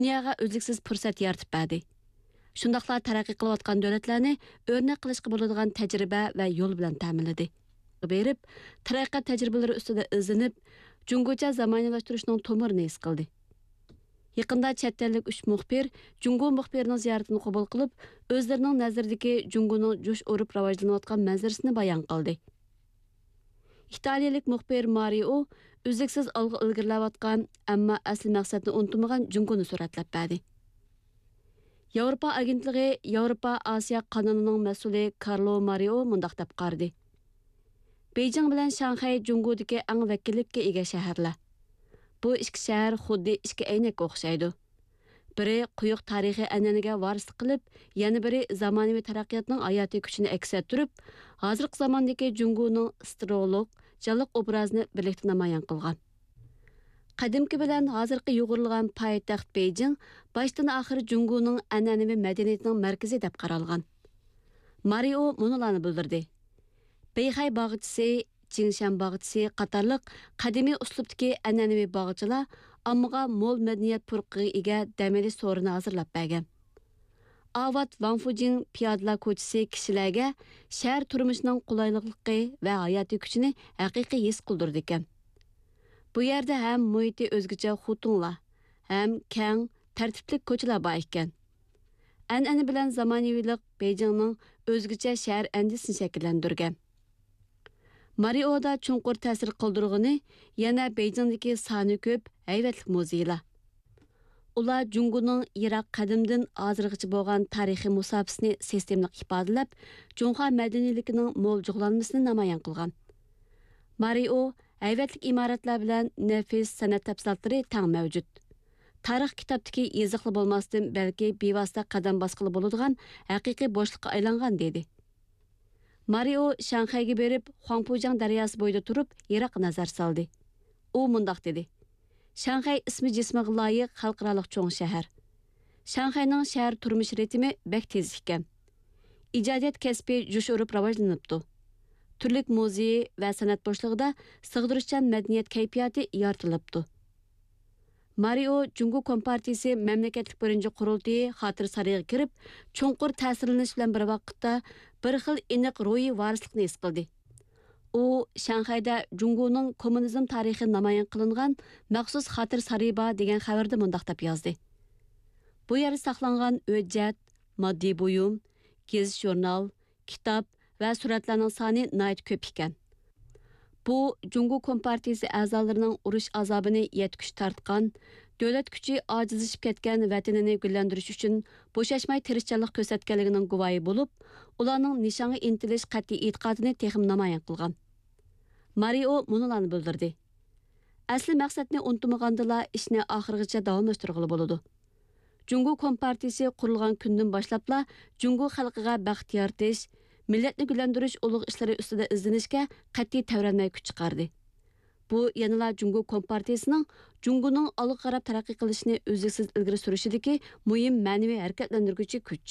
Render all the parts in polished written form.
dunyoga uzluksiz fursat yaratib berdi. Shundaqla taraqqiy qilayotgan davlatlarni o'rnak qilishga bo'ladigan tajriba va yo'l bilan ta'minladi. Berib, taraqqiyot tajribalari ustida izlanib, Jungocha zamonaviylashtırishning tomirini his qildi. Yaqinda chet ellik 3 muxbir Jungo muxbirining ziyoratini qabul qilib, o'zlarining nazaridagi Jungoning jo'sh urib rivojlanayotgan manzarasini bayon qildi. İtaliyalik muxbir Mario uzluksiz olg'a ilgarilayotgan, ammo asl maqsadni unutmagan Jungoni suratlab berdi. Yevropa agentligi Yevropa Osiyo qonunining mas'uli Carlo Mario mundaq deb qardi. Beijing bilan Shanxay Jungodagi eng vakillikka ega shaharlar. Bu ikki shahar xuddi ikki aynakka o'xshaydi. Biri quyuq tarixiy an'anaga varislik qilib, yana biri zamonaviy taraqqiyotning hayotiy kuchini aks ettirib, hozirgi zamondagi Jungoning astrolog, jonliq obrazini birlikda namoyon qilgan. Qadimki bilan hozirgi yo'g'rilgan poytaxt Beijing boshdan oxir Jungoning an'anaviy madaniyatining markazi deb qaralgan. Mario munolarni bildirdi. Beyxay bog'chisi, Jingshan bog'chisi qatorliq qadimiy uslubdagi an'anaviy bog'chilar ammoga mo'l madaniyat purqiga ega dameli so'rini hozirlab bergan. Avat Wangfujing piyodalar ko'chasi kishilarga shahar turmushining qulayligi va hayotiy kuchini haqiqiy his qildirdi ekan. Bu yerda ham muhiti o'zgacha xutunlar, ham keng, tartibli ko'chalar bor ekan. An'ana bilan zamonaviylik Beijingning o'zgacha shahar andisini shakllantirgan. Marioda chunqur ta'sir qoldirgani yana Beijingdagi soni ko'p hayvatlik muzeylar. Ular Jungoning Iroq qadimdan hozirgacha bo'lgan tarixiy musofasini sistemlik ifodalab, Junxo madaniyligining mo'l jug'lanmasini namoyon qilgan. Mario hayvatlik imoratlar bilan nafis san'at tafsilotlari tang mavjud. Tarix kitobdagi yoziqli bo'lmasdan balki bevosita qadam bosqili bo'ladigan haqiqiy bo'shliqqa aylangan dedi. Mario Shanxayga berib, Huangpujang daryosi bo'yida turib, yiroq nazar soldi. U mundaq dedi: Shanxay ismi jismiga loyiq xalqaro cho'ng shahar. Shanxayning shahar turmush ritmi bek tez ekan. Ijodiyat kasbi jo'sh urib rivojlanibdi. Turlik muzey va san'at bo'shlig'ida sig'dirishchan madaniyat kayfiyati yoritilibdi. Mario Jungo Kompartiyasi mamlakatlik birinchi qurultiyi xotir sariga kirib, chunqur ta'sirlanish bilan bir vaqtda bir xil aniq ro'yi varislikni his qildi. U Shanxayda Jungoning kommunizm tarixi namoyon qilingan maxsus xotir sariba degan xabarda mundaq deb yozdi. Bu yerda saqlangan hujjat, moddiy buyum, gazet jurnal, kitob va suratlarning soni nihoyat ko'p ekan. Bu Jungo Kompartiyasi a'zolarining urush azobini yetkish tortgan, davlat kuchi ojizlashib ketgan vatanini gullantirish uchun bo'shashmay tirishchanlik ko'rsatganligining guvohi bo'lib, ularning nishonga intilish qat'iy e'tiqodini texim namoyon qilgan. Mario munolarni bildirdi. Asli maqsadni unutmagandila ishni oxirigacha davomlashtirg'ili bo'ladi. Jungo Kompartiyasi qurilgan kundan boshlabla Jungo xalqiga baxt yaratish, millatni gullantirish ulug' ishlari ustida izlanishga qat'iy tavranmay kuch chiqardi. Bu yanala Jungo Kompartiyasining Jungoning olg'a qarab taraqqiy qilishini uzluksiz ilgari surishidagi muhim ma'naviy harakatlantiruvchi kuch.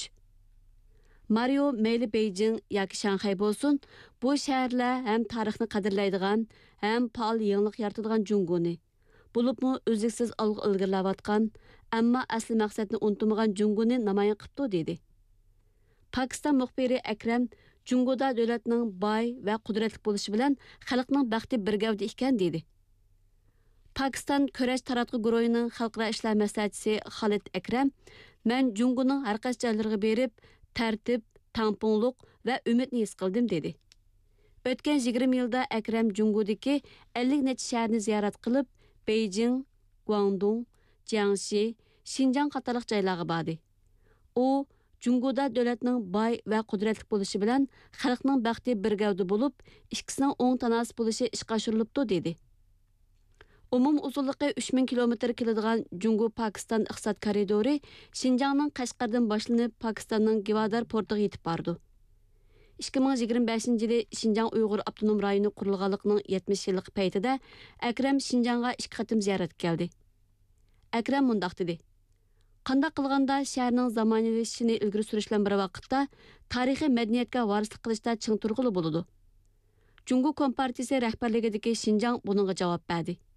Mario mayli Beijing yoki Shanxay bo'lsin, bu shaharlar ham tarixni qadrlaydigan, ham faol yangilik yaratadigan Jungoni, bo'libmi uzluksiz olg'a ilgarilayotgan, ammo asli maqsadni unutmagan Jungoni namoyon qilibdi dedi. Pakistan muxbiri Akram Jungoda davlatning boy va qudratli bo'lishi bilan xalqning baxti bir gavda ekan dedi. Pakistan kurash taratqu guruhining xalqaro ishlar maslahatchisi Khalid Akram, "Men Jungoning har qaysi joylariga berib, tartib, tamponliq va umidni his qildim" dedi. O'tgan 20 yilda Akram Jungodagi 50 necha shaharni ziyorat qilib, Beijing, Guangdong, Jiangxi, Xinjiang qatorliq joylarga bordi. U Jungoda davlatning boy va qudratli bo'lishi bilan xalqning baxti bir gavda bo'lib, ikkisining o'ng tanasib bo'lishi ishga oshirilibdi dedi. Umum uzunligi 3000 kilometr keladigan Jungo-Pakistan iqtisod koridori Xinjiangning Qashqardan boshlanib Pokistonning Gwadar portiga yetib bordi. 2025 yili Xinjiang Uyg'ur avtonom rayoni qurilganligining 70 yillik paytida Akram Xinjiangga 2 qatim ziyorat keldi. Akram mundaq dedi: Qanday qilganda shaharning zamonaviylashishini ilgari surish bilan bir vaqtda tarixiy madaniyatga varislik qilishda ching turg'ili bo'ladi. Jungo Kompartiyasi rahbarligidagi Xinjiang buningga javob berdi.